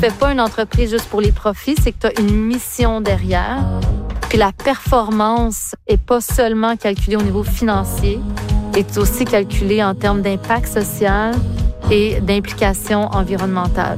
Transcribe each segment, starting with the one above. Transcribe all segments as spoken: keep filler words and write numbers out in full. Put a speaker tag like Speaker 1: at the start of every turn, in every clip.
Speaker 1: fais pas une entreprise juste pour les profits, c'est que tu as une mission derrière. Puis la performance est pas seulement calculée au niveau financier, est aussi calculée en termes d'impact social et d'implication environnementale.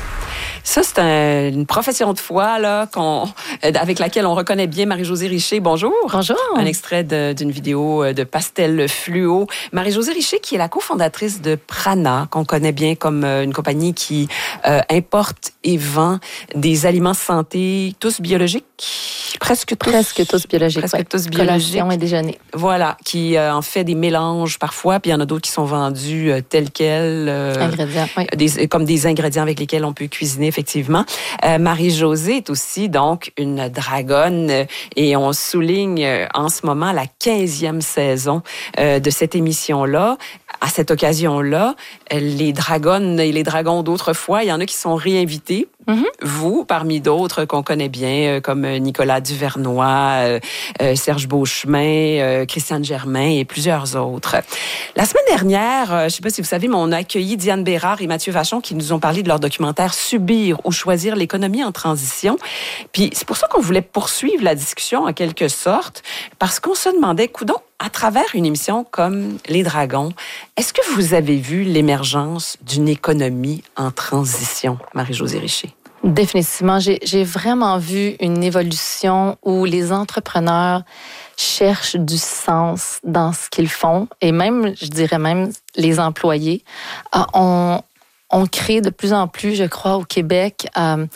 Speaker 2: Ça, c'est un, une profession de foi là, qu'on, avec laquelle on reconnaît bien Marie-Josée Richer. Bonjour.
Speaker 1: Bonjour.
Speaker 2: Un extrait de, d'une vidéo de Pastel Fluo. Marie-Josée Richer, qui est la cofondatrice de Prana, qu'on connaît bien comme une compagnie qui euh, importe et vend des aliments santé, tous biologiques, presque tous.
Speaker 1: Presque tous biologiques.
Speaker 2: Presque
Speaker 1: ouais.
Speaker 2: tous biologiques.
Speaker 1: Collation et déjeuner.
Speaker 2: Voilà, qui euh, en fait des mélanges parfois, puis il y en a d'autres qui sont vendus euh, tels quels. Euh,
Speaker 1: ingrédients, oui.
Speaker 2: Des, comme des ingrédients avec lesquels on peut cuisiner, effectivement. Euh, Marie-Josée est aussi, donc, une dragonne euh, et on souligne euh, en ce moment la quinzième saison euh, de cette émission-là. À cette occasion-là, euh, les dragonnes et les dragons d'autrefois, il y en a qui sont réinvités. Mm-hmm. Vous, parmi d'autres qu'on connaît bien, euh, comme Nicolas Duvernois, euh, euh, Serge Beauchemin, euh, Christiane Germain et plusieurs autres. La semaine dernière, euh, je ne sais pas si vous savez, mais on a accueilli Diane Bérard et Mathieu Vachon qui nous ont parlé de leur documentaire « Subir ou choisir l'économie en transition ». Puis c'est pour ça qu'on voulait poursuivre la discussion en quelque sorte, parce qu'on se demandait, coudonc, à travers une émission comme Les Dragons, est-ce que vous avez vu l'émergence d'une économie en transition, Marie-Josée Richer?
Speaker 1: Définitivement. J'ai, j'ai vraiment vu une évolution où les entrepreneurs cherchent du sens dans ce qu'ils font et même, je dirais même, les employés. Euh, on, on crée de plus en plus, je crois, au Québec, euh,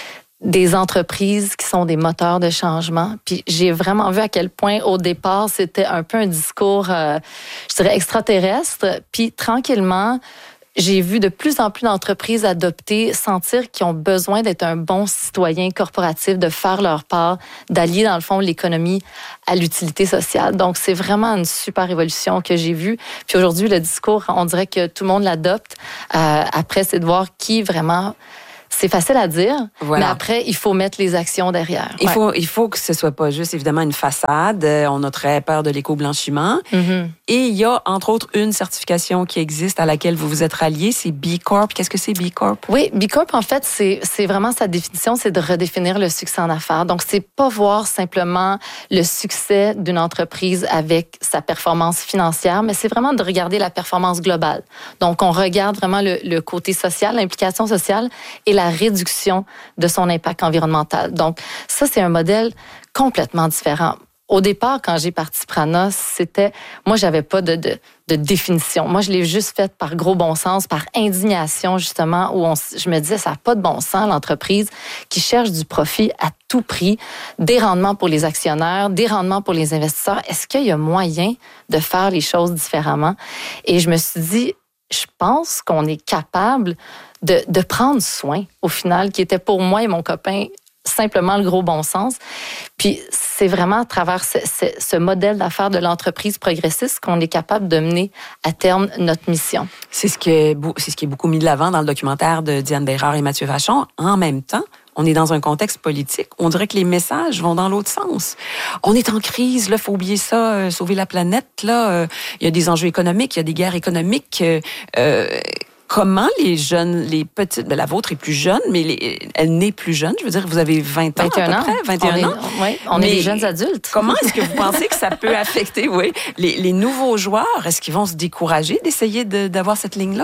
Speaker 1: des entreprises qui sont des moteurs de changement. Puis j'ai vraiment vu à quel point, au départ, c'était un peu un discours, euh, je dirais, extraterrestre. Puis tranquillement, j'ai vu de plus en plus d'entreprises adopter, sentir qu'ils ont besoin d'être un bon citoyen corporatif, de faire leur part, d'allier, dans le fond, l'économie à l'utilité sociale. Donc, c'est vraiment une super évolution que j'ai vue. Puis aujourd'hui, le discours, on dirait que tout le monde l'adopte. Euh, après, c'est de voir qui vraiment... C'est facile à dire, voilà. Mais après, il faut mettre les actions derrière.
Speaker 2: Il,
Speaker 1: ouais.
Speaker 2: faut, il faut que ce soit pas juste, évidemment, une façade. On a très peur de l'éco-blanchiment. Mm-hmm. Et il y a, entre autres, une certification qui existe à laquelle vous vous êtes ralliés, c'est B Corp. Qu'est-ce que c'est B Corp?
Speaker 1: Oui, B Corp, en fait, c'est, c'est vraiment sa définition, c'est de redéfinir le succès en affaires. Donc, c'est pas voir simplement le succès d'une entreprise avec sa performance financière, mais c'est vraiment de regarder la performance globale. Donc, on regarde vraiment le, le côté social, l'implication sociale et la réduction de son impact environnemental. Donc, ça, c'est un modèle complètement différent. Au départ, quand j'ai parti Prana, c'était... Moi, j'avais pas de, de, de définition. Moi, je l'ai juste faite par gros bon sens, par indignation, justement, où on, je me disais, ça n'a pas de bon sens, l'entreprise qui cherche du profit à tout prix, des rendements pour les actionnaires, des rendements pour les investisseurs. Est-ce qu'il y a moyen de faire les choses différemment? Et je me suis dit, je pense qu'on est capable de, de prendre soin, au final, qui était pour moi et mon copain simplement le gros bon sens. Puis c'est vraiment à travers ce, ce, ce modèle d'affaires de l'entreprise progressiste qu'on est capable de mener à terme notre mission.
Speaker 2: C'est ce qui est, c'est ce qui est beaucoup mis de l'avant dans le documentaire de Diane Bérard et Mathieu Vachon. En même temps, on est dans un contexte politique. On dirait que les messages vont dans l'autre sens. On est en crise, là, faut oublier ça, euh, sauver la planète, là. Euh, il y a des enjeux économiques, il y a des guerres économiques. Euh, euh, Comment les jeunes, les petites, ben la vôtre est plus jeune, mais les, elle n'est plus jeune. Je veux dire, vous avez vingt ans
Speaker 1: vingt et un
Speaker 2: à peu
Speaker 1: ans.
Speaker 2: près, vingt et un ans.
Speaker 1: Oui, on mais est des jeunes adultes.
Speaker 2: Comment est-ce que vous pensez que ça peut affecter, oui, les, les nouveaux joueurs? Est-ce qu'ils vont se décourager d'essayer de, d'avoir cette ligne-là?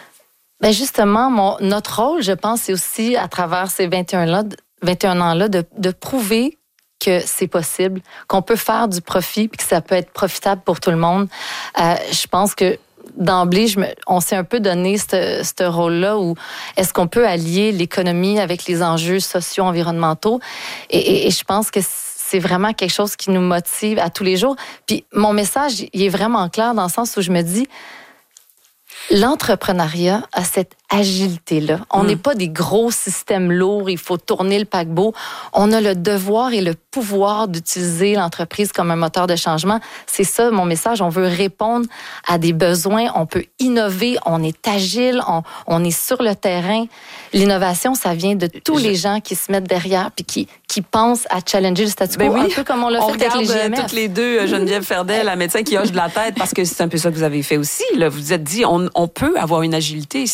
Speaker 1: Ben justement, mon, notre rôle, je pense, c'est aussi à travers ces vingt et un là, vingt et un ans-là, de, de prouver que c'est possible, qu'on peut faire du profit, puis que ça peut être profitable pour tout le monde. Euh, je pense que d'emblée, je me, on s'est un peu donné ce, ce rôle-là où est-ce qu'on peut allier l'économie avec les enjeux sociaux, environnementaux. Et, et, et je pense que c'est vraiment quelque chose qui nous motive à tous les jours. Puis mon message, il est vraiment clair dans le sens où je me dis, l'entrepreneuriat a cette agilité-là. On n'est mmh. pas des gros systèmes lourds, il faut tourner le paquebot. On a le devoir et le pouvoir d'utiliser l'entreprise comme un moteur de changement. C'est ça mon message. On veut répondre à des besoins, on peut innover, on est agile, on, on est sur le terrain. L'innovation, ça vient de tous Je... les gens qui se mettent derrière puis qui, qui pensent à challenger le statu quo, ben oui. un peu comme on l'a
Speaker 2: on
Speaker 1: fait avec les G M F.
Speaker 2: Toutes les deux, Geneviève Ferdel, la médecin qui hoche de la tête, parce que c'est un peu ça que vous avez fait aussi. Là. Vous vous êtes dit, on, on peut avoir une agilité si on décide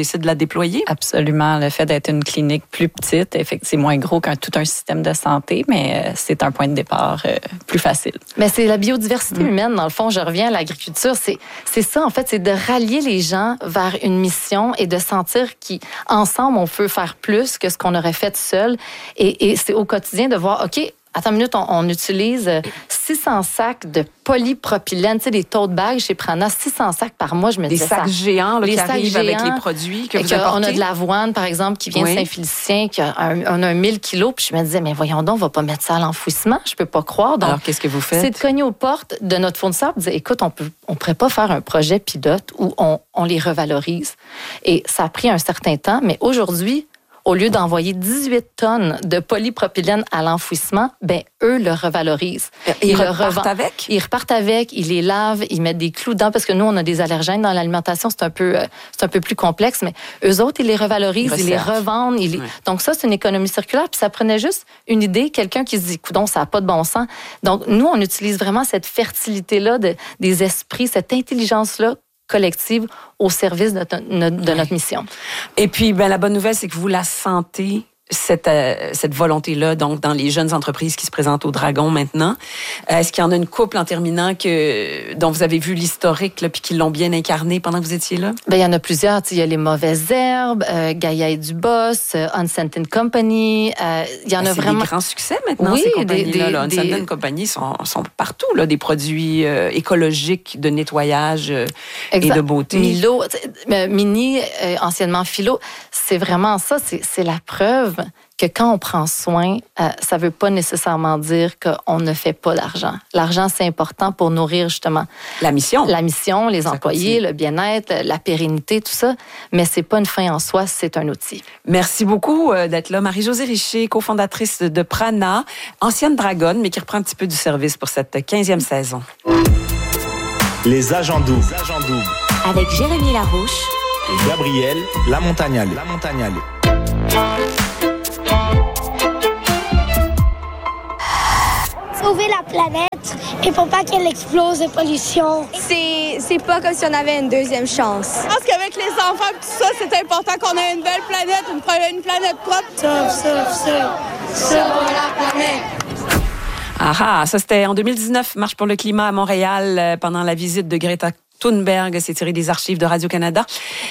Speaker 2: décide de la déployer?
Speaker 3: Absolument. Le fait d'être une clinique plus petite, effectivement, c'est moins gros qu'un tout un système de santé, mais euh, c'est un point de départ euh, plus facile.
Speaker 1: Mais c'est la biodiversité mmh. humaine, dans le fond. Je reviens à l'agriculture. C'est, c'est ça, en fait, c'est de rallier les gens vers une mission et de sentir qu'ensemble, on peut faire plus que ce qu'on aurait fait seul. Et, et c'est au quotidien de voir, OK, attends une minute, on, on utilise six cents sacs de polypropylène, tu sais, des tote bags chez Prana, six cents sacs par mois, je me
Speaker 2: disais ça. Des sacs géants là,
Speaker 1: les
Speaker 2: qui
Speaker 1: sacs
Speaker 2: arrivent
Speaker 1: géants,
Speaker 2: avec les produits que vous apportez.
Speaker 1: On a de l'avoine, par exemple, qui vient oui. de Saint-Félicien, qui a un, on a un mille kilos, puis je me disais, mais voyons donc, on va pas mettre ça à l'enfouissement, je peux pas croire. Donc,
Speaker 2: alors, qu'est-ce que vous faites?
Speaker 1: C'est de cogner aux portes de notre fournisseur et de dire, écoute, on peut, on pourrait pas faire un projet pilote où on, on les revalorise. Et ça a pris un certain temps, mais aujourd'hui, au lieu d'envoyer dix-huit tonnes de polypropylène à l'enfouissement, ben eux le revalorisent.
Speaker 2: Ils, ils repartent le avec?
Speaker 1: Ils repartent avec, ils les lavent, ils mettent des clous dedans parce que nous, on a des allergènes dans l'alimentation, c'est un peu, c'est un peu plus complexe, mais eux autres, ils les revalorisent, ils, ils les revendent. Ils les... Ouais. Donc ça, c'est une économie circulaire. Puis ça prenait juste une idée, quelqu'un qui se dit, coudonc, ça n'a pas de bon sens. Donc nous, on utilise vraiment cette fertilité-là de, des esprits, cette intelligence-là collective au service de, de, de notre mission.
Speaker 2: Et puis, ben, la bonne nouvelle, c'est que vous la sentez, cette, euh, cette volonté-là, donc dans les jeunes entreprises qui se présentent au Dragon maintenant. Est-ce qu'il y en a une couple en terminant que, dont vous avez vu l'historique là, puis qui l'ont bien incarné pendant que vous étiez là?
Speaker 1: Ben, il y en a plusieurs. Il y a les Mauvaises Herbes, euh, Gaïa et Dubos, euh, Unscented Company. Euh, il y en
Speaker 2: ben,
Speaker 1: a
Speaker 2: c'est
Speaker 1: vraiment...
Speaker 2: des grands succès maintenant,
Speaker 1: oui,
Speaker 2: ces compagnies-là.
Speaker 1: Des,
Speaker 2: là.
Speaker 1: des,
Speaker 2: Unscented Company sont, sont partout, là, des produits euh, écologiques de nettoyage euh, et de beauté.
Speaker 1: Milo, euh, Mini, euh, anciennement Philo, c'est vraiment ça. C'est, c'est la preuve que quand on prend soin, euh, ça ne veut pas nécessairement dire qu'on ne fait pas d'argent. L'argent, c'est important pour nourrir justement
Speaker 2: la mission,
Speaker 1: la mission, les ça employés, continue. Le bien-être, la pérennité, tout ça. Mais c'est pas une fin en soi, c'est un outil.
Speaker 2: Merci beaucoup d'être là, Marie-Josée Richer, cofondatrice de Prana, ancienne dragonne, mais qui reprend un petit peu du service pour cette quinzième saison.
Speaker 4: Les agents doubles. Les agents doubles.
Speaker 5: Avec Jérémy Larouche
Speaker 4: et Gabriel Lamontagnale. Lamontagnale.
Speaker 6: Sauver la planète et pour pas qu'elle explose de pollution.
Speaker 7: C'est, c'est pas comme si on avait une deuxième chance.
Speaker 8: Je pense qu'avec les enfants et tout ça, c'est important qu'on ait une belle planète, une, une planète propre.
Speaker 6: Sauve, sauve, sauve, sauve la planète.
Speaker 2: Ah ah, ça c'était en deux mille dix-neuf, Marche pour le climat à Montréal, euh, pendant la visite de Greta Thunberg. C'est tiré des archives de Radio-Canada.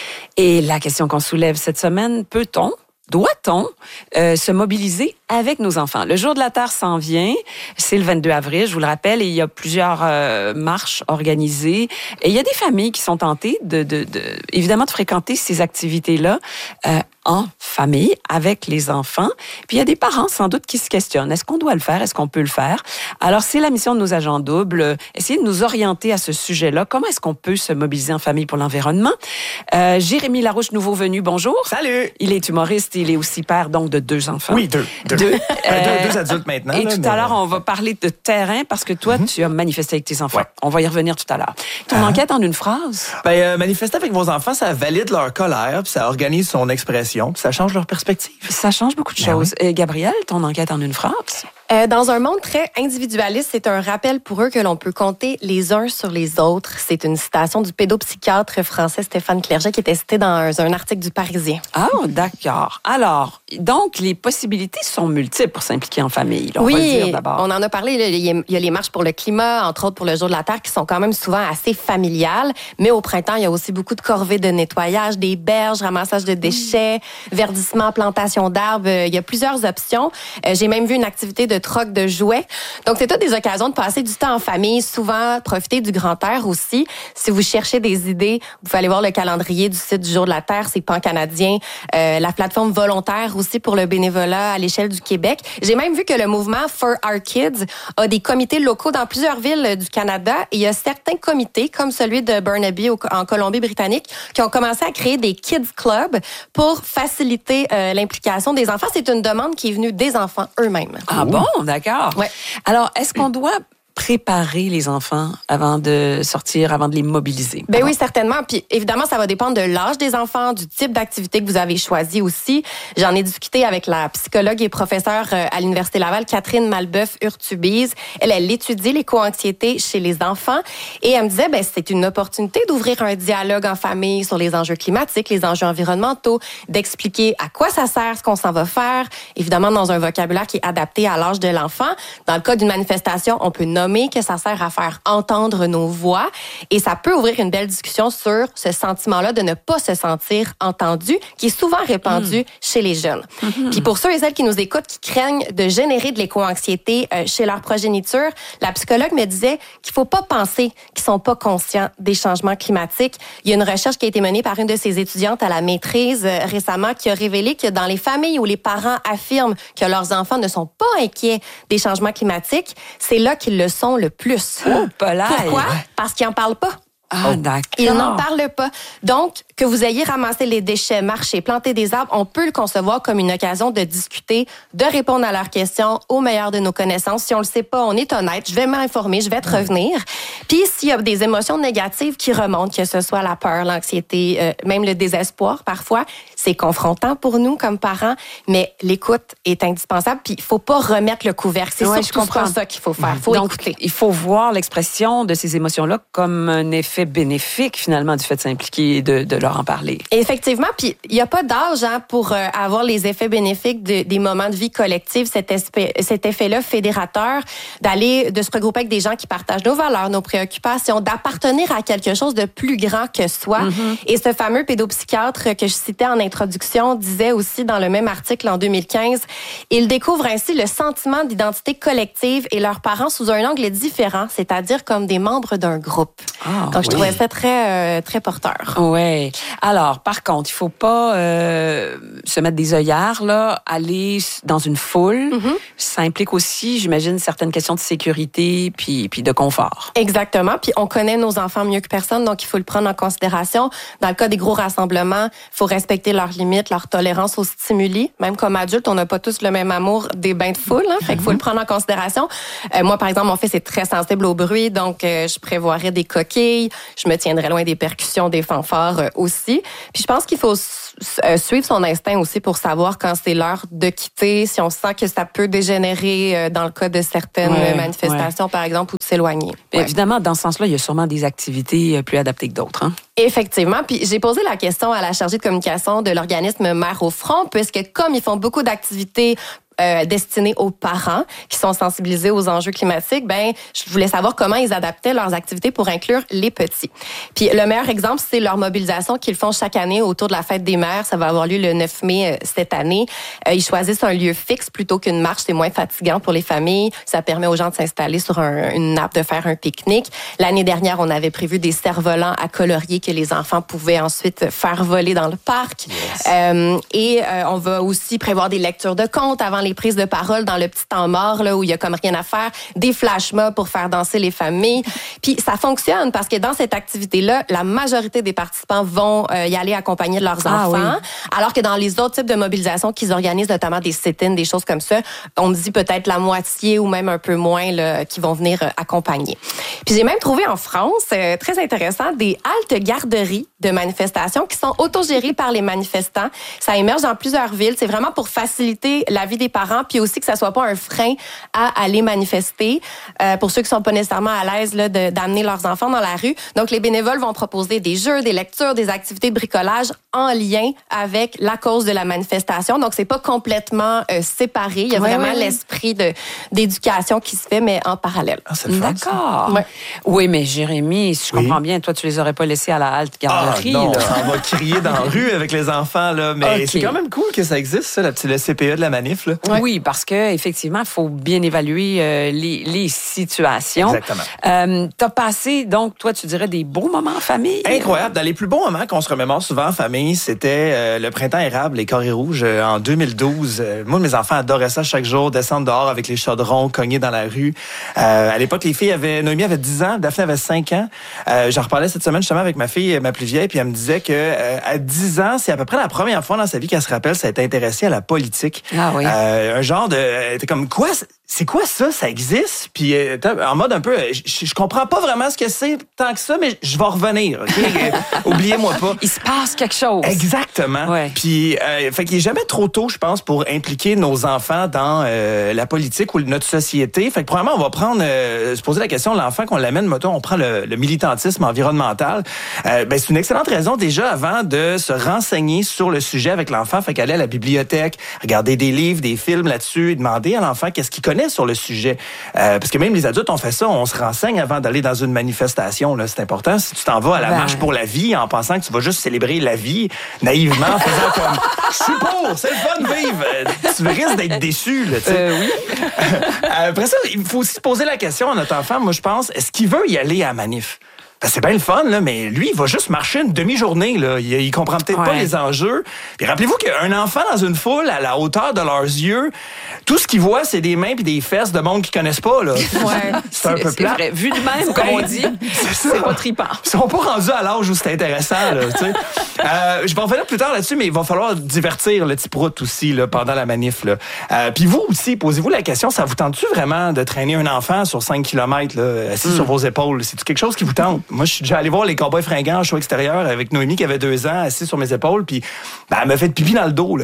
Speaker 2: Et la question qu'on soulève cette semaine, peut-on, doit-on euh, se mobiliser avec nos enfants? Le Jour de la Terre s'en vient, c'est le vingt-deux avril, je vous le rappelle, et il y a plusieurs euh, marches organisées. Et il y a des familles qui sont tentées, de, de, de évidemment, de fréquenter ces activités-là euh, en famille, avec les enfants. Puis il y a des parents, sans doute, qui se questionnent. Est-ce qu'on doit le faire? Est-ce qu'on peut le faire? Alors, c'est la mission de nos agents doubles, euh, essayer de nous orienter à ce sujet-là. Comment est-ce qu'on peut se mobiliser en famille pour l'environnement? Euh, Jérémy Larouche, nouveau venu, bonjour.
Speaker 9: Salut!
Speaker 2: Il est humoriste, il est aussi père, donc, de deux enfants.
Speaker 9: Oui, deux. Deux, deux, euh, deux, deux adultes maintenant.
Speaker 2: Et
Speaker 9: là,
Speaker 2: tout
Speaker 9: mais...
Speaker 2: à l'heure, on va parler de terrain, parce que toi, mm-hmm. tu as manifesté avec tes enfants. Ouais. On va y revenir tout à l'heure. Ton ah. enquête en une phrase?
Speaker 9: Ben, euh, manifester avec vos enfants, ça valide leur colère, puis ça organise son expression, puis ça change leur perspective.
Speaker 2: Ça change beaucoup de choses. Ben oui. Et Gabrielle, ton enquête en une phrase?
Speaker 10: Euh, dans un monde très individualiste, c'est un rappel pour eux que l'on peut compter les uns sur les autres. C'est une citation du pédopsychiatre français Stéphane Clerget qui était cité dans un, un article du Parisien.
Speaker 2: Ah, d'accord. Alors, donc, les possibilités sont multiples pour s'impliquer en famille. Là, on
Speaker 10: oui,
Speaker 2: va le dire d'abord.
Speaker 10: On en a parlé. Il y a les marches pour le climat, entre autres pour le Jour de la Terre, qui sont quand même souvent assez familiales. Mais au printemps, il y a aussi beaucoup de corvées de nettoyage, des berges, ramassage de déchets, verdissement, plantation d'arbres. Il y a plusieurs options. J'ai même vu une activité de troc de jouets. Donc, c'est toutes des occasions de passer du temps en famille, souvent profiter du grand air aussi. Si vous cherchez des idées, vous pouvez aller voir le calendrier du site du Jour de la Terre, c'est pan-canadien. Euh, la plateforme volontaire aussi pour le bénévolat à l'échelle du Québec. J'ai même vu que le mouvement For Our Kids a des comités locaux dans plusieurs villes du Canada et il y a certains comités, comme celui de Burnaby en Colombie-Britannique, qui ont commencé à créer des Kids Clubs pour faciliter euh, l'implication des enfants. C'est une demande qui est venue des enfants eux-mêmes.
Speaker 2: Ah bon? D'accord.
Speaker 10: Ouais.
Speaker 2: Alors, est-ce qu'on doit préparer les enfants avant de sortir, avant de les mobiliser?
Speaker 10: Ben oui, certainement. Puis évidemment, ça va dépendre de l'âge des enfants, du type d'activité que vous avez choisi aussi. J'en ai discuté avec la psychologue et professeure à l'Université Laval, Catherine Malbeuf-Urtubise. Elle, elle étudie l'éco-anxiété chez les enfants et elle me disait, ben c'est une opportunité d'ouvrir un dialogue en famille sur les enjeux climatiques, les enjeux environnementaux, d'expliquer à quoi ça sert, ce qu'on s'en va faire, évidemment dans un vocabulaire qui est adapté à l'âge de l'enfant. Dans le cas d'une manifestation, on peut nommer que ça sert à faire entendre nos voix et ça peut ouvrir une belle discussion sur ce sentiment-là de ne pas se sentir entendu, qui est souvent répandu mmh. chez les jeunes. Mmh. Puis pour ceux et celles qui nous écoutent, qui craignent de générer de l'éco-anxiété euh, chez leur progéniture, la psychologue me disait qu'il faut pas penser qu'ils sont pas conscients des changements climatiques. Il y a une recherche qui a été menée par une de ses étudiantes à la maîtrise euh, récemment qui a révélé que dans les familles où les parents affirment que leurs enfants ne sont pas inquiets des changements climatiques, c'est là qu'ils le sont le plus.
Speaker 2: Oh,
Speaker 10: Pourquoi? Parce qu'ils en parlent pas.
Speaker 2: Ah, d'accord.
Speaker 10: Ils n'en parlent pas. Donc, que vous ayez ramassé les déchets, marché, planté des arbres, on peut le concevoir comme une occasion de discuter, de répondre à leurs questions au meilleur de nos connaissances. Si on le sait pas, on est honnête. Je vais m'informer, je vais te revenir. Puis, s'il y a des émotions négatives qui remontent, que ce soit la peur, l'anxiété, euh, même le désespoir, parfois, c'est confrontant pour nous comme parents, mais l'écoute est indispensable. Puis, il faut pas remettre le couvercle. C'est ouais, surtout pas ça qu'il faut faire. Il faut
Speaker 2: Donc,
Speaker 10: écouter.
Speaker 2: Il faut voir l'expression de ces émotions-là comme un effet bénéfique, finalement, du fait de s'impliquer et de, de leur en parler.
Speaker 10: Effectivement, puis il n'y a pas d'âge hein, pour euh, avoir les effets bénéfiques de, des moments de vie collective, cet, espé- cet effet-là fédérateur, d'aller, de se regrouper avec des gens qui partagent nos valeurs, nos préoccupations, d'appartenir à quelque chose de plus grand que soi. Mm-hmm. Et ce fameux pédopsychiatre que je citais en introduction disait aussi dans le même article en deux mille quinze, il découvre ainsi le sentiment d'identité collective et leurs parents sous un angle différent, c'est-à-dire comme des membres d'un groupe.
Speaker 2: Ah,
Speaker 10: Donc, je
Speaker 2: oui.
Speaker 10: trouvais ça très, euh, très porteur.
Speaker 2: Oui. Alors, par contre, il faut pas euh, se mettre des œillères, là, aller dans une foule. Mm-hmm. Ça implique aussi, j'imagine, certaines questions de sécurité puis, puis de confort.
Speaker 10: Exactement. Puis on connaît nos enfants mieux que personne, donc il faut le prendre en considération. Dans le cas des gros rassemblements, il faut respecter leurs limites, leur tolérance aux stimuli. Même comme adulte, on n'a pas tous le même amour des bains de foule. Hein, fait qu'il faut le prendre en considération. Euh, moi, par exemple, mon fils est très sensible au bruit, donc euh, je prévoirais des coquilles. Je me tiendrai loin des percussions, des fanfares euh, aussi. Puis je pense qu'il faut euh, suivre son instinct aussi pour savoir quand c'est l'heure de quitter, si on sent que ça peut dégénérer euh, dans le cas de certaines ouais, manifestations, ouais. par exemple, ou de s'éloigner.
Speaker 2: Ouais. Évidemment, dans ce sens-là, il y a sûrement des activités plus adaptées que d'autres. Hein?
Speaker 10: Effectivement. Puis j'ai posé la question à la chargée de communication de l'organisme Mère au Front, puisque comme ils font beaucoup d'activités Euh, destinés aux parents qui sont sensibilisés aux enjeux climatiques, ben je voulais savoir comment ils adaptaient leurs activités pour inclure les petits. Puis le meilleur exemple, c'est leur mobilisation qu'ils font chaque année autour de la fête des mères. Ça va avoir lieu le neuf mai euh, cette année. Euh, ils choisissent un lieu fixe plutôt qu'une marche. C'est moins fatigant pour les familles. Ça permet aux gens de s'installer sur un, une nappe, de faire un pique-nique. L'année dernière, on avait prévu des cerfs-volants à colorier que les enfants pouvaient ensuite faire voler dans le parc. Yes. Euh, et euh, on va aussi prévoir des lectures de contes avant les les prises de parole dans le petit temps mort là où il y a comme rien à faire, des flash mobs pour faire danser les familles. Puis ça fonctionne parce que dans cette activité-là, la majorité des participants vont euh, y aller accompagner de leurs
Speaker 2: ah,
Speaker 10: enfants,
Speaker 2: oui.
Speaker 10: alors que dans les autres types de mobilisation qu'ils organisent, notamment des sit-ins, des choses comme ça, on dit peut-être la moitié ou même un peu moins là, qui vont venir euh, accompagner. Puis j'ai même trouvé en France, euh, très intéressant, des haltes garderies de manifestations qui sont autogérées par les manifestants. Ça émerge dans plusieurs villes. C'est vraiment pour faciliter la vie des parents, puis aussi que ça soit pas un frein à aller manifester euh, pour ceux qui sont pas nécessairement à l'aise là, de, d'amener leurs enfants dans la rue. Donc, les bénévoles vont proposer des jeux, des lectures, des activités de bricolage en lien avec la cause de la manifestation. Donc, c'est pas complètement euh, séparé. Il y a ouais, vraiment ouais, l'esprit de, d'éducation qui se fait, mais en parallèle.
Speaker 9: Ah, c'est le fun,
Speaker 2: d'accord.
Speaker 10: Ouais.
Speaker 2: Oui, mais Jérémy, si je
Speaker 9: oui.
Speaker 2: comprends bien, toi, tu les aurais pas laissés à la halte garderie.
Speaker 9: Ah, non,
Speaker 2: là.
Speaker 9: on va crier dans la rue avec les enfants, là. Mais okay. c'est quand même cool que ça existe, ça, la petite, le C P E de la manif, là.
Speaker 2: Ouais. Oui, parce que effectivement, il faut bien évaluer euh, les, les situations.
Speaker 9: Exactement.
Speaker 2: Euh, t'as passé, donc, toi, tu dirais des beaux moments en famille?
Speaker 9: Incroyable. Dans les plus bons moments qu'on se remémore souvent en famille, c'était euh, le printemps érable, les carrés rouges, euh, en deux mille douze. Euh, moi, mes enfants adoraient ça chaque jour, descendre dehors avec les chaudrons, cogner dans la rue. Euh, à l'époque, les filles avaient... Noémie avait dix ans, Daphné avait cinq ans. Euh, j'en reparlais cette semaine justement avec ma fille, ma plus vieille, puis elle me disait que euh, à dix ans, c'est à peu près la première fois dans sa vie qu'elle se rappelle s'être intéressée à la politique.
Speaker 2: Ah oui.
Speaker 9: Euh, un genre de... Elle était comme, quoi? c'est quoi ça? Ça existe? Puis euh, en mode un peu, je, je comprends pas vraiment ce que c'est tant que ça, mais je vais revenir. Okay? Oubliez-moi pas.
Speaker 2: Il se passe quelque chose.
Speaker 9: Exactement.
Speaker 2: Ouais.
Speaker 9: Puis, euh, fait qu'il est jamais trop tôt, je pense, pour impliquer nos enfants dans euh, la politique ou notre société. Fait que probablement, on va prendre, euh, se poser la question, l'enfant qu'on l'amène, mettons, on prend le, le militantisme environnemental. Euh, ben, c'est une excellente raison déjà avant de se renseigner sur le sujet avec l'enfant. Fait qu'aller à la bibliothèque, regarder des livres, des films là-dessus, et demander à l'enfant qu'est-ce qu'il connaît sur le sujet. Euh, parce que même les adultes ont fait ça, on se renseigne avant d'aller dans une manifestation. Là, c'est important. Si tu t'en vas à la
Speaker 2: ben...
Speaker 9: marche pour la vie en pensant que tu vas juste célébrer la vie, naïvement, en faisant comme « Je suis pour, c'est le fun de vivre! » Tu risques d'être déçu. Là,
Speaker 2: euh, oui.
Speaker 9: Après ça, il faut aussi se poser la question à notre enfant, moi je pense, est-ce qu'il veut y aller à la manif? Ben, c'est bien le fun, là, mais lui, il va juste marcher une demi-journée. Là. Il, il comprend peut-être
Speaker 2: ouais.
Speaker 9: pas les enjeux. Puis rappelez-vous qu'un enfant dans une foule, à la hauteur de leurs yeux, tout ce qu'il voit, c'est des mains puis des fesses de monde qu'ils connaissent pas. Là.
Speaker 2: Ouais.
Speaker 9: C'est un peu plat.
Speaker 2: Vrai. Vu de même, comme on dit, c'est, c'est pas trippant.
Speaker 9: Ils sont pas rendus à l'âge où c'est intéressant. Là, euh, je vais revenir plus tard là-dessus, mais il va falloir divertir le petit prout aussi là, pendant la manif. Là. Euh, puis vous aussi, posez-vous la question, ça vous tente-tu vraiment de traîner un enfant sur cinq kilomètres là, assis mm. sur vos épaules? C'est-tu quelque chose qui vous tente? Moi, je suis déjà allé voir les Cowboys fringants en show extérieur avec Noémie qui avait deux ans, assis sur mes épaules, puis ben, elle m'a fait pipi dans le dos. Là.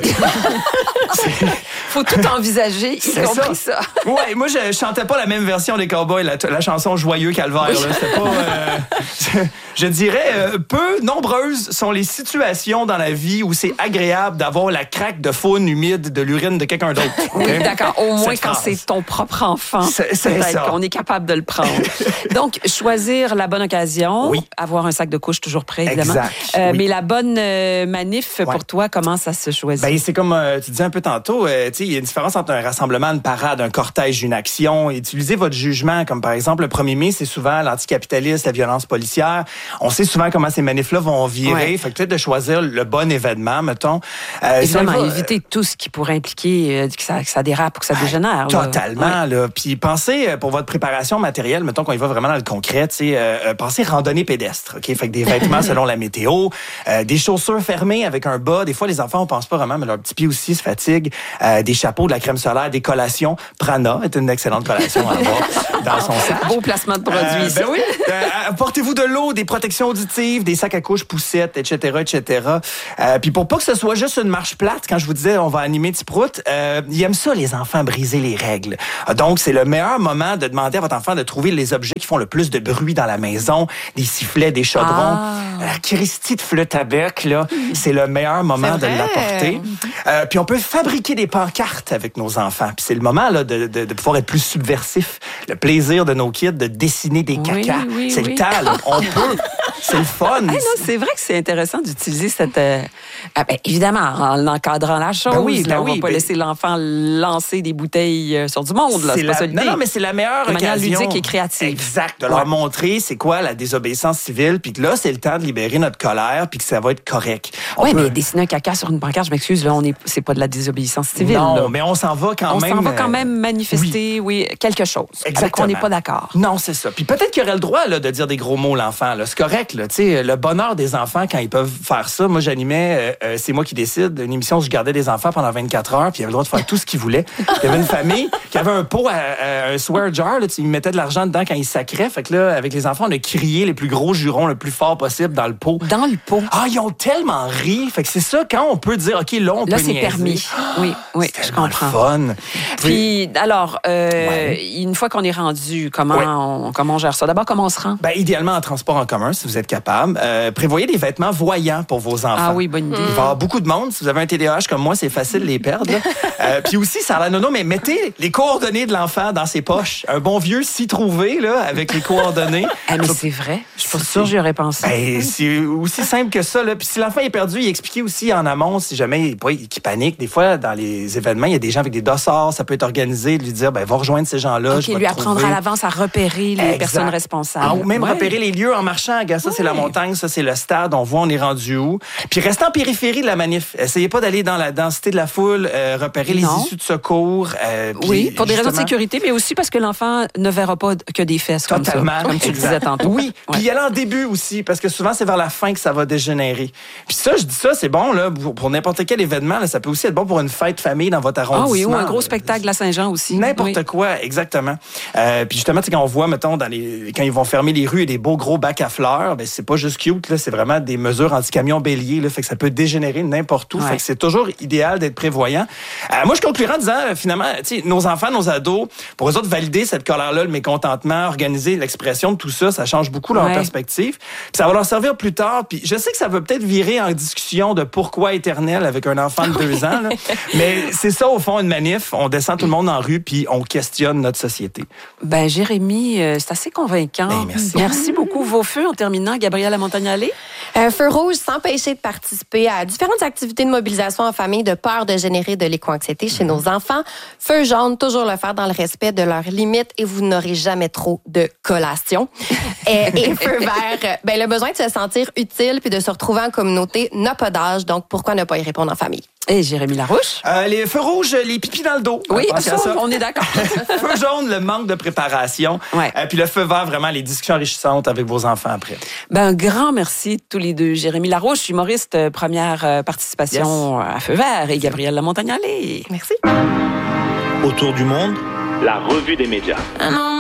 Speaker 2: Faut tout envisager, y compris ça. ça.
Speaker 9: Ouais, moi, je, je chantais pas la même version des Cowboys, la, la chanson Joyeux Calvaire. Oui. Là. C'était pas... Euh, je, je dirais, euh, peu nombreuses sont les situations dans la vie où c'est agréable d'avoir la craque de faune humide de l'urine de quelqu'un d'autre.
Speaker 2: Okay? Oui, d'accord. Au moins
Speaker 9: Cette
Speaker 2: quand
Speaker 9: phrase.
Speaker 2: C'est ton propre enfant,
Speaker 9: c'est, c'est ça.
Speaker 2: qu'on est capable de le prendre. Donc, choisir la bonne occasion,
Speaker 9: oui.
Speaker 2: avoir un sac de couche toujours prêt, évidemment.
Speaker 9: Exact.
Speaker 2: Euh,
Speaker 9: oui.
Speaker 2: Mais la bonne euh, manif, ouais. pour toi, comment ça se choisit?
Speaker 9: Ben, c'est comme euh, tu disais un peu tantôt, euh, tu sais, il y a une différence entre un rassemblement, une parade, un cortège, une action. Utilisez votre jugement, comme par exemple le premier mai, c'est souvent l'anticapitaliste, la violence policière. On sait souvent comment ces manifs-là vont virer. Ouais. Fait que peut-être de choisir le bon événement, mettons.
Speaker 2: Euh, Évidemment, va, éviter tout ce qui pourrait impliquer euh, que, ça, que ça dérape ou que ça dégénère.
Speaker 9: Totalement.
Speaker 2: Là.
Speaker 9: Là. Puis pensez, pour votre préparation matérielle, mettons qu'on y va vraiment dans le concret, tu sais, euh, pensez randonnée pédestre. OK? Fait que des vêtements selon la météo, euh, des chaussures fermées avec un bas. Des fois, les enfants, on pense pas vraiment, mais leurs petits pieds aussi se fatiguent. Euh, des chapeaux, de la crème solaire, des collations. Prana est une excellente collation à avoir dans son sac.
Speaker 2: Beau placement de produit,
Speaker 9: euh,
Speaker 2: ça.
Speaker 9: Ben oui. Euh, apportez-vous de l'eau, des protections auditives, des sacs à couche poussettes, et cetera, et cetera. Euh, puis pour pas que ce soit juste une marche plate, quand je vous disais on va animer Tiprout, euh, ils aiment ça, les enfants, briser les règles. Donc, c'est le meilleur moment de demander à votre enfant de trouver les objets qui font le plus de bruit dans la maison, des sifflets, des chaudrons. Ah. La Christie de flûte à bec, là, c'est le meilleur moment de l'apporter. Euh, puis on peut fabriquer des pancartes avec nos enfants. Puis c'est le moment là, de, de, de pouvoir être plus subversif. Le plaisir de nos kids de dessiner des cacas.
Speaker 2: Oui, oui,
Speaker 9: c'est
Speaker 2: oui.
Speaker 9: le temps, là. On peut. C'est le fun.
Speaker 2: Hey, non, c'est vrai que c'est intéressant d'utiliser cette... Euh, ah ben, évidemment, en encadrant la chose.
Speaker 9: Ben oui, ben
Speaker 2: là, on
Speaker 9: oui,
Speaker 2: va pas
Speaker 9: ben...
Speaker 2: laisser l'enfant lancer des bouteilles euh, sur du monde. Là, c'est, c'est
Speaker 9: la...
Speaker 2: pas ça
Speaker 9: Non, non, mais c'est la meilleure
Speaker 2: de
Speaker 9: occasion.
Speaker 2: manière ludique et créative.
Speaker 9: Exact. De leur ouais. montrer c'est quoi la désobéissance civile. Puis que là, c'est le temps de libérer notre colère puis que ça va être correct.
Speaker 2: Oui, peut... mais dessiner un caca sur une pancarte, je m'excuse, là, on est, c'est pas de la désobéissance civile.
Speaker 9: Non,
Speaker 2: là.
Speaker 9: mais on s'en va quand
Speaker 2: on
Speaker 9: même...
Speaker 2: On s'en va quand même manifester, oui, oui quelque chose.
Speaker 9: Exactement.
Speaker 2: On n'est pas d'accord.
Speaker 9: Non, c'est ça. Puis peut-être qu'il aurait le droit là, de dire des gros mots, l'enfant. Là. C'est correct. Là. T'sais, le bonheur des enfants quand ils peuvent faire ça. Moi, j'animais euh, C'est moi qui décide, une émission où je gardais des enfants pendant vingt-quatre heures, puis ils avaient le droit de faire tout ce qu'ils voulaient. Il y avait une famille qui avait un pot, à, à, un swear jar, là, ils mettaient de l'argent dedans quand ils sacraient. Fait que là, avec les enfants, on a crié les plus gros jurons le plus fort possible dans le pot.
Speaker 2: Dans le pot?
Speaker 9: Ah, ils ont tellement ri. Fait que c'est ça, quand on peut dire, OK, là, on
Speaker 2: là,
Speaker 9: peut
Speaker 2: c'est
Speaker 9: niaiser.
Speaker 2: Permis. Oui, oui,
Speaker 9: c'est
Speaker 2: je comprends.
Speaker 9: Fun.
Speaker 2: Puis, alors, euh,
Speaker 9: ouais.
Speaker 2: une fois qu'on est rendu, comment,
Speaker 9: ouais.
Speaker 2: on, comment on gère ça? D'abord, comment on se rend?
Speaker 9: Ben, idéalement, en transport en commun, si vous êtes capable. Euh, prévoyez des vêtements voyants pour vos enfants.
Speaker 2: Ah oui, bonne idée.
Speaker 9: Il va y avoir beaucoup de monde. Si vous avez un T D A H comme moi, c'est facile de les perdre. euh, puis aussi, ça a l'air nono, mais mettez les coordonnées de l'enfant dans ses poches. Un bon vieux s'y trouver, là, avec les coordonnées.
Speaker 2: Ah, mais c'est vrai. Je suis pas sûre j'y aurais pensé.
Speaker 9: Ben, c'est aussi simple que ça, là. Puis si l'enfant est perdu, il expliquait aussi en amont, si jamais il, il panique. Des fois, dans les événements, il y a des gens avec des dossards. Ça peut être organisé, de lui dire, ben, va rejoindre ces gens-là.
Speaker 2: OK, lui apprendre à l'avance à repérer les exact. Personnes responsables.
Speaker 9: Ah, ou même
Speaker 2: ouais.
Speaker 9: repérer les lieux en marchant. Regarde, ça, c'est la montagne, ça, c'est le stade. On voit, on est rendu où. Puis restez en périphérie de la manif. Essayez pas d'aller dans la densité de la foule, euh, repérer
Speaker 2: non.
Speaker 9: les issues de secours. Euh,
Speaker 2: oui, pour des
Speaker 9: justement...
Speaker 2: raisons de sécurité, mais aussi parce que l'enfant ne verra pas que des fesses comme
Speaker 9: Totalement,
Speaker 2: ça, comme tu le disais tantôt.
Speaker 9: Oui, puis il y a là en début aussi, parce que souvent, c'est vers la fin que ça va dégénérer. Puis ça, je dis ça, c'est bon là pour, pour n'importe quel événement. Là, ça peut aussi être bon pour une fête famille dans votre arrondissement.
Speaker 2: Ah oui, ou un gros spectacle à Saint-Jean aussi.
Speaker 9: N'importe
Speaker 2: oui.
Speaker 9: quoi, exactement. Euh, puis justement, tu sais, quand on voit, mettons, dans les, quand ils vont fermer les rues et des beaux gros bacs à fleurs, ben c'est pas juste cute, là, c'est vraiment des mesures anti-camions béliers, là, fait que ça peut dégénérer n'importe où. Ouais. Fait que c'est toujours idéal d'être prévoyant. Euh, moi, je conclurai en disant, euh, finalement, tu sais, nos enfants, nos ados, pour eux autres, valider cette colère-là, le mécontentement, organiser l'expression de tout ça, ça change beaucoup leur ouais. perspective. Puis ça va leur servir plus tard. Puis je sais que ça va peut-être virer en discussion de pourquoi éternel avec un enfant de deux ans, là, mais c'est ça, au fond, une manif. On descend tout le monde en rue, puis on questionne notre société.
Speaker 2: Ben, Jérémy, euh, c'est assez convaincant.
Speaker 9: Ben, merci.
Speaker 2: Merci beaucoup. Vos feux, en terminant, Gabrielle Lamontagnale.
Speaker 10: Un feu rouge, s'empêcher de participer à différentes activités de mobilisation en famille de peur de générer de l'éco-anxiété chez mmh. nos enfants. Feu jaune, toujours le faire dans le respect de leurs limites et vous n'aurez jamais trop de collation. et, et feu vert, ben, le besoin de se sentir utile puis de se retrouver en communauté n'a pas d'âge, donc pourquoi ne pas y répondre en famille?
Speaker 2: Et Jérémy Larouche?
Speaker 9: Euh, les feux rouges, les pipis dans le dos.
Speaker 2: Oui, ça, ça. On est d'accord.
Speaker 9: Feu jaune, le manque de préparation. Ouais. Euh, puis le feu vert, vraiment, les discussions enrichissantes avec vos enfants après.
Speaker 2: Ben, un grand merci tous les deux. Jérémy Larouche, humoriste, première participation yes. à Feu vert, et Gabrielle Lamontagnale.
Speaker 10: Merci.
Speaker 4: Autour du monde, la revue des médias.
Speaker 10: Ah non.